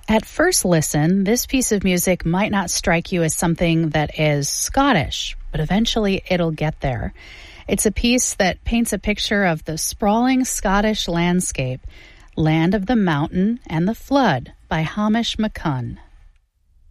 At first listen, this piece of music might not strike you as something that is Scottish, but eventually it'll get there. It's a piece that paints a picture of the sprawling Scottish landscape, Land of the Mountain and the Flood by Hamish McCunn.